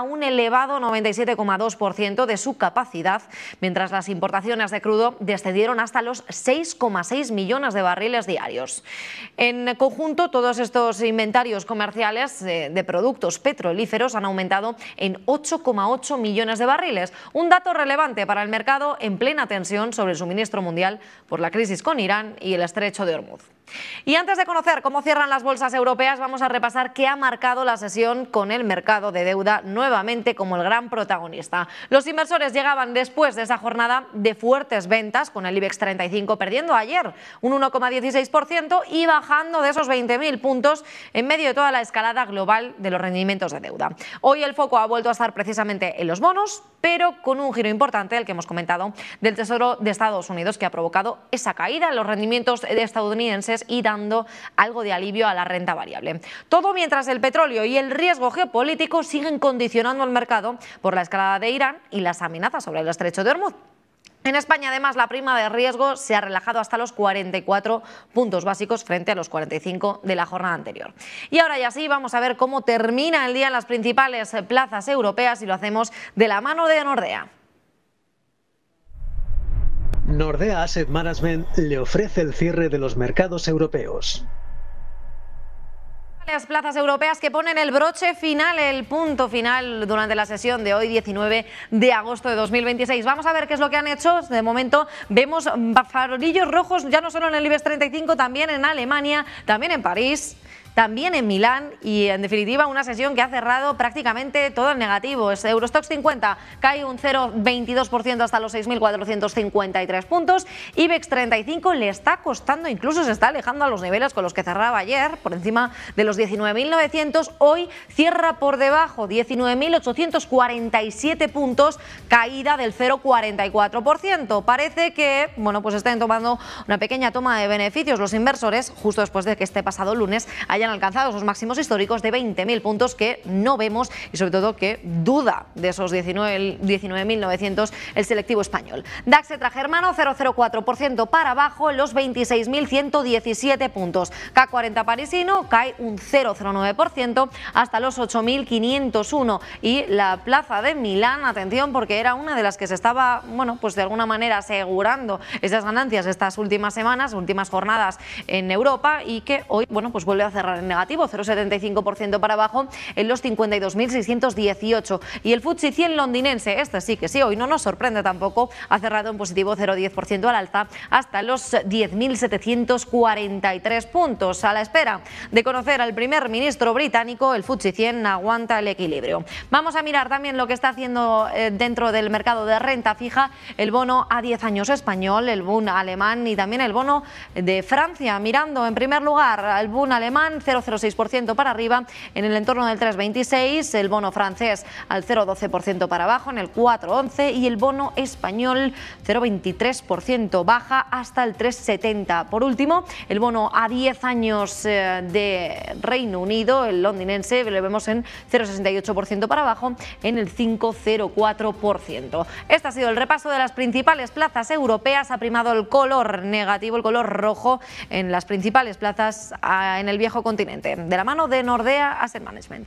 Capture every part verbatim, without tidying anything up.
a un elevado noventa y siete coma dos por ciento de su capacidad, mientras las importaciones de crudo descendieron hasta los seis coma seis millones de barriles diarios. En conjunto, todos estos inventarios comerciales de productos petrolíferos han aumentado en ocho coma ocho millones de barriles, un dato relevante para el mercado en plena tensión sobre el suministro mundial por la crisis con Irán y el estrecho de Hormuz. Y antes de conocer cómo cierran las bolsas europeas, vamos a repasar qué ha marcado la sesión con el mercado de deuda nuevamente como el gran protagonista. Los inversores llegaban después de esa jornada de fuertes ventas, con el IBEX treinta y cinco perdiendo ayer un uno coma dieciséis por ciento y bajando de esos veinte mil puntos en medio de toda la escalada global de los rendimientos de deuda. Hoy el foco ha vuelto a estar precisamente en los bonos, pero con un giro importante, el que hemos comentado, del Tesoro de Estados Unidos, que ha provocado esa caída en los rendimientos estadounidenses y dando algo de alivio a la renta variable. Todo mientras el petróleo y el riesgo geopolítico siguen condicionando el mercado por la escalada de Irán y las amenazas sobre el estrecho de Hormuz. En España, además, la prima de riesgo se ha relajado hasta los cuarenta y cuatro puntos básicos frente a los cuarenta y cinco de la jornada anterior. Y ahora ya sí, vamos a ver cómo termina el día en las principales plazas europeas y lo hacemos de la mano de Nordea. Nordea Asset Management le ofrece el cierre de los mercados europeos. Las plazas europeas que ponen el broche final, el punto final durante la sesión de hoy, diecinueve de agosto de dos mil veintiséis. Vamos a ver qué es lo que han hecho. De momento vemos farolillos rojos ya no solo en el IBEX treinta y cinco, también en Alemania, también en París, también en Milán y, en definitiva, una sesión que ha cerrado prácticamente todo en negativo. Eurostoxx cincuenta cae un cero coma veintidós por ciento hasta los seis mil cuatrocientos cincuenta y tres puntos. IBEX treinta y cinco le está costando, incluso se está alejando a los niveles con los que cerraba ayer, por encima de los diecinueve mil novecientos. Hoy cierra por debajo, diecinueve mil ochocientos cuarenta y siete puntos, caída del cero coma cuarenta y cuatro por ciento. Parece que, bueno, pues estén tomando una pequeña toma de beneficios los inversores, justo después de que este pasado lunes haya han alcanzado esos máximos históricos de veinte mil puntos que no vemos y sobre todo que duda de esos diecinueve mil novecientos el selectivo español. DAX etra germano cero coma cero cuatro por ciento para abajo, los veintiséis mil ciento diecisiete puntos. C A C cuarenta parisino cae un cero coma cero nueve por ciento hasta los ocho mil quinientos uno y la plaza de Milán, atención, porque era una de las que se estaba, bueno, pues de alguna manera asegurando esas ganancias estas últimas semanas, últimas jornadas en Europa y que hoy, bueno, pues vuelve a cerrar en negativo, cero coma setenta y cinco por ciento para abajo en los cincuenta y dos mil seiscientos dieciocho. Y el F T S E cien londinense, este sí que sí, hoy no nos sorprende tampoco, ha cerrado en positivo cero coma diez por ciento al alza hasta los diez mil setecientos cuarenta y tres puntos. A la espera de conocer al primer ministro británico, el F T S E cien aguanta el equilibrio. Vamos a mirar también lo que está haciendo eh, dentro del mercado de renta fija el bono a diez años español, el Bund alemán y también el bono de Francia. Mirando en primer lugar el Bund alemán, cero coma cero seis por ciento para arriba en el entorno del tres coma veintiséis, el bono francés al cero coma doce por ciento para abajo en el cuatro coma once y el bono español cero coma veintitrés por ciento baja hasta el tres coma setenta. Por último, el bono a diez años de Reino Unido, el londinense, lo vemos en cero coma sesenta y ocho por ciento para abajo en el cinco coma cero cuatro por ciento. Este ha sido el repaso de las principales plazas europeas. Ha primado el color negativo, el color rojo en las principales plazas en el viejo continente. De la mano de Nordea Asset Management.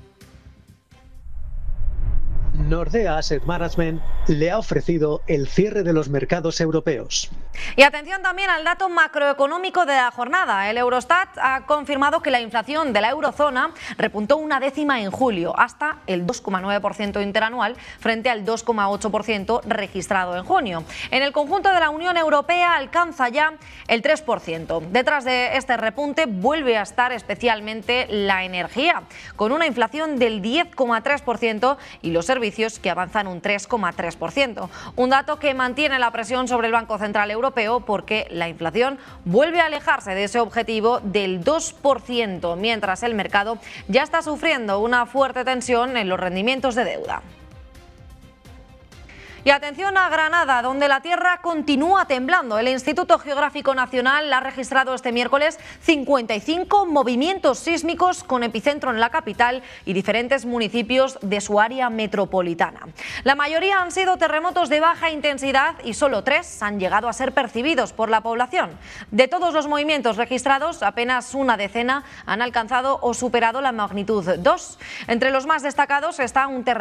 Nordea Asset Management le ha ofrecido el cierre de los mercados europeos. Y atención también al dato macroeconómico de la jornada. El Eurostat ha confirmado que la inflación de la eurozona repuntó una décima en julio, hasta el dos coma nueve por ciento interanual frente al dos coma ocho por ciento registrado en junio. En el conjunto de la Unión Europea alcanza ya el tres por ciento. Detrás de este repunte vuelve a estar especialmente la energía, con una inflación del diez coma tres por ciento y los servicios que avanzan un tres coma tres por ciento. Un dato que mantiene la presión sobre el Banco Central Europeo Europeo porque la inflación vuelve a alejarse de ese objetivo del dos por ciento, mientras el mercado ya está sufriendo una fuerte tensión en los rendimientos de deuda. Y atención a Granada, donde la tierra continúa temblando. El Instituto Geográfico Nacional ha registrado este miércoles cincuenta y cinco movimientos sísmicos con epicentro en la capital y diferentes municipios de su área metropolitana. La mayoría han sido terremotos de baja intensidad y solo tres han llegado a ser percibidos por la población. De todos los movimientos registrados, apenas una decena han alcanzado o superado la magnitud dos. Entre los más destacados está un terremoto